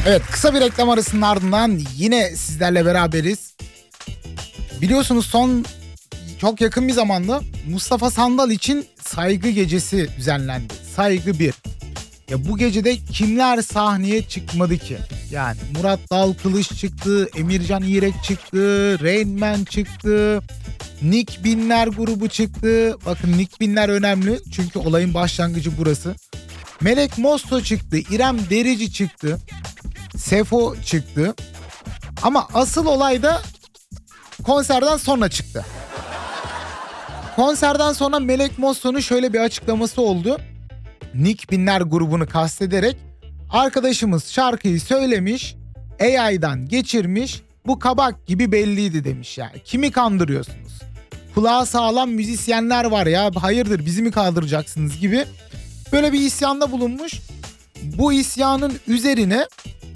Evet, kısa bir reklam arasının ardından yine sizlerle beraberiz. Biliyorsunuz son çok yakın bir zamanda Mustafa Sandal için Saygı Gecesi düzenlendi. Saygı 1. Ya bu gecede kimler sahneye çıkmadı ki? Yani Murat Dalkılıç çıktı, Emircan İrek çıktı, Rain Man çıktı, Nick Binler grubu çıktı. Bakın Nick Binler önemli çünkü olayın başlangıcı burası. Melek Mosto çıktı, İrem Derici çıktı, Sefo çıktı. Ama asıl olay da konserden sonra çıktı. Konserden sonra Melek Mosto'nun şöyle bir açıklaması oldu. Nick Binler grubunu kastederek arkadaşımız şarkıyı söylemiş, AI'dan geçirmiş, bu kabak gibi belliydi demiş ya. Kimi kandırıyorsunuz? Kulağı sağlam müzisyenler var ya, hayırdır bizi mi kaldıracaksınız gibi böyle bir isyanda bulunmuş. Bu isyanın üzerine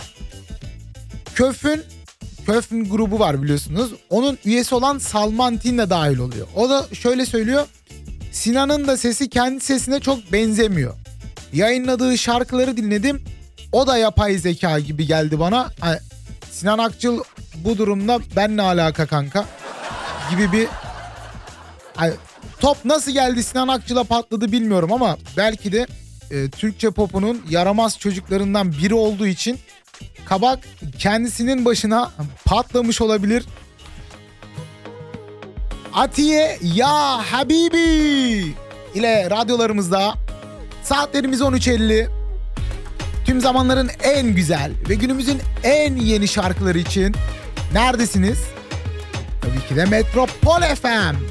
Köfün grubu var biliyorsunuz. Onun üyesi olan Salman Tin de dahil oluyor. O da şöyle söylüyor. Sinan'ın da sesi kendi sesine çok benzemiyor. Yayınladığı şarkıları dinledim. O da yapay zeka gibi geldi bana. Sinan Akçıl bu durumda ben ne alaka kanka gibi bir... Top nasıl geldi Sinan Akçıl'a patladı bilmiyorum ama belki de Türkçe popunun yaramaz çocuklarından biri olduğu için kabak kendisinin başına patlamış olabilir. Atiye Ya Habibi ile radyolarımızda saatlerimiz 13.50. Tüm zamanların en güzel ve günümüzün en yeni şarkıları için neredesiniz? Tabii ki de Metropol FM.